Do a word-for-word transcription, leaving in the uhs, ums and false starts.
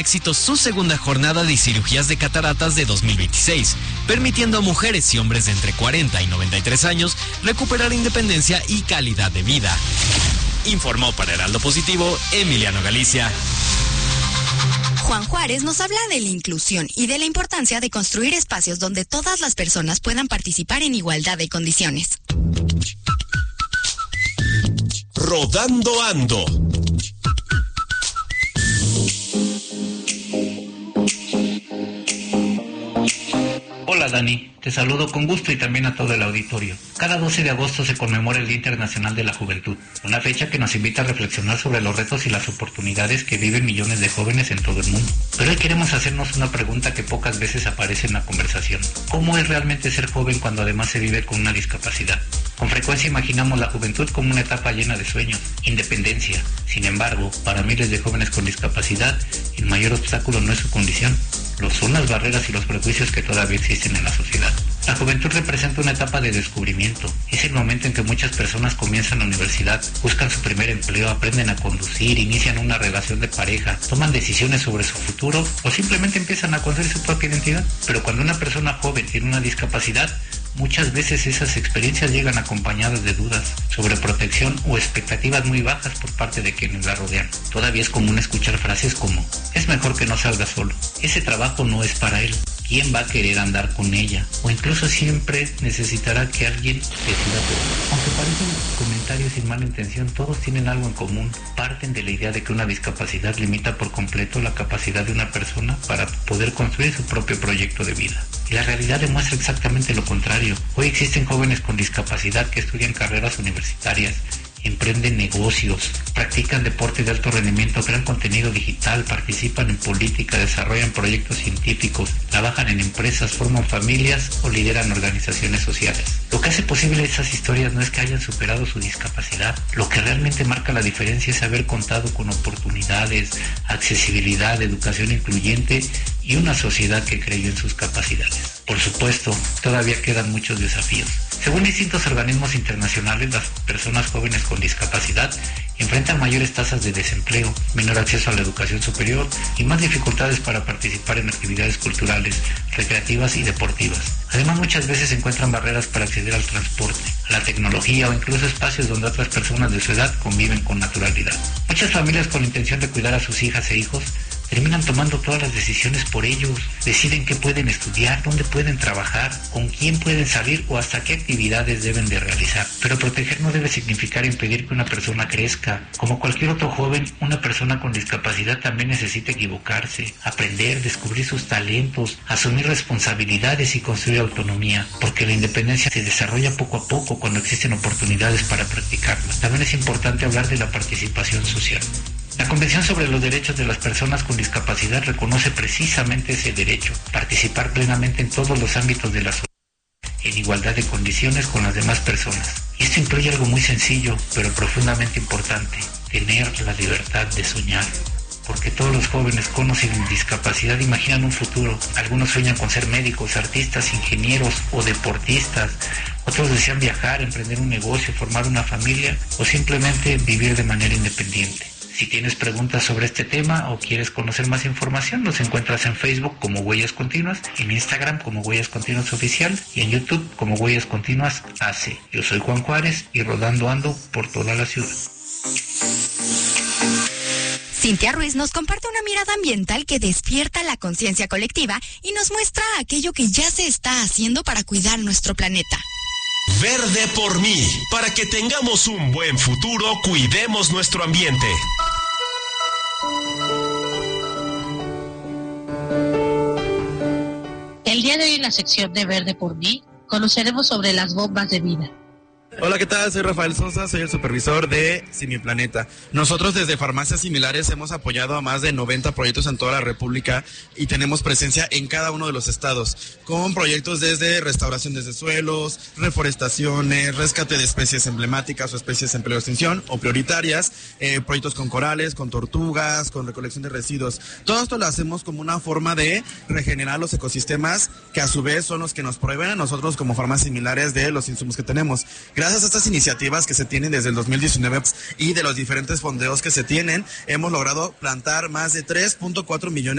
éxito su segunda jornada de cirugías de cataratas de dos mil veintiséis, permitiendo a mujeres y hombres de entre cuarenta y noventa y tres años recuperar independencia y calidad de vida. Informó para Heraldo Positivo, Emiliano Galicia. Juan Juárez nos habla de la inclusión y de la importancia de construir espacios donde todas las personas puedan participar en igualdad de condiciones. Rodando Ando. Hola Dani, te saludo con gusto y también a todo el auditorio. Cada doce de agosto se conmemora el Día Internacional de la Juventud, una fecha que nos invita a reflexionar sobre los retos y las oportunidades que viven millones de jóvenes en todo el mundo. Pero hoy queremos hacernos una pregunta que pocas veces aparece en la conversación. ¿Cómo es realmente ser joven cuando además se vive con una discapacidad? Con frecuencia imaginamos la juventud como una etapa llena de sueños, independencia. Sin embargo, para miles de jóvenes con discapacidad, el mayor obstáculo no es su condición, lo son las barreras y los prejuicios que todavía existen en la sociedad. La juventud representa una etapa de descubrimiento. Es el momento en que muchas personas comienzan la universidad, buscan su primer empleo, aprenden a conducir, inician una relación de pareja, toman decisiones sobre su futuro o simplemente empiezan a construir su propia identidad. Pero cuando una persona joven tiene una discapacidad, muchas veces esas experiencias llegan acompañadas de dudas, sobreprotección o expectativas muy bajas por parte de quienes la rodean. Todavía es común escuchar frases como: es mejor que no salga solo, ese trabajo no es para él, ¿quién va a querer andar con ella? O incluso siempre necesitará que alguien decida por él. Aunque parecen comentarios sin mala intención, todos tienen algo en común. Parten de la idea de que una discapacidad limita por completo la capacidad de una persona para poder construir su propio proyecto de vida. Y la realidad demuestra exactamente lo contrario. Hoy existen jóvenes con discapacidad que estudian carreras universitarias, emprenden negocios, practican deporte de alto rendimiento, crean contenido digital, participan en política, desarrollan proyectos científicos, trabajan en empresas, forman familias o lideran organizaciones sociales. Lo que hace posible esas historias no es que hayan superado su discapacidad. Lo que realmente marca la diferencia es haber contado con oportunidades, accesibilidad, educación incluyente y una sociedad que creyó en sus capacidades. Por supuesto, todavía quedan muchos desafíos. Según distintos organismos internacionales, las personas jóvenes con discapacidad enfrentan mayores tasas de desempleo, menor acceso a la educación superior y más dificultades para participar en actividades culturales, recreativas y deportivas. Además, muchas veces encuentran barreras para acceder al transporte, a la tecnología o incluso espacios donde otras personas de su edad conviven con naturalidad. Muchas familias con intención de cuidar a sus hijas e hijos terminan tomando todas las decisiones por ellos, deciden qué pueden estudiar, dónde pueden trabajar, con quién pueden salir o hasta qué actividades deben de realizar. Pero proteger no debe significar impedir que una persona crezca. Como cualquier otro joven, una persona con discapacidad también necesita equivocarse, aprender, descubrir sus talentos, asumir responsabilidades y construir autonomía, porque la independencia se desarrolla poco a poco cuando existen oportunidades para practicarla. También es importante hablar de la participación social. La Convención sobre los Derechos de las Personas con Discapacidad reconoce precisamente ese derecho, participar plenamente en todos los ámbitos de la sociedad, en igualdad de condiciones con las demás personas. Y esto incluye algo muy sencillo, pero profundamente importante: tener la libertad de soñar. Porque todos los jóvenes con o sin discapacidad imaginan un futuro. Algunos sueñan con ser médicos, artistas, ingenieros o deportistas. Otros desean viajar, emprender un negocio, formar una familia o simplemente vivir de manera independiente. Si tienes preguntas sobre este tema o quieres conocer más información, nos encuentras en Facebook como Huellas Continuas, en Instagram como Huellas Continuas Oficial y en YouTube como Huellas Continuas A C. Yo soy Juan Juárez y rodando ando por toda la ciudad. Cintia Ruiz nos comparte una mirada ambiental que despierta la conciencia colectiva y nos muestra aquello que ya se está haciendo para cuidar nuestro planeta. Verde por mí. Para que tengamos un buen futuro, cuidemos nuestro ambiente. El día de hoy en la sección de Verde por mí conoceremos sobre las bombas de vida. Hola, ¿qué tal? Soy Rafael Sosa, soy el supervisor de Simi Planeta. Nosotros desde Farmacias Similares hemos apoyado a más de noventa proyectos en toda la República y tenemos presencia en cada uno de los estados, con proyectos desde restauración desde suelos, reforestaciones, rescate de especies emblemáticas o especies en peligro de extinción o prioritarias, eh, proyectos con corales, con tortugas, con recolección de residuos. Todo esto lo hacemos como una forma de regenerar los ecosistemas que a su vez son los que nos proveen a nosotros como Farmacias Similares de los insumos que tenemos. Gracias todas estas iniciativas que se tienen desde el dos mil diecinueve y de los diferentes fondeos que se tienen, hemos logrado plantar más de tres punto cuatro millones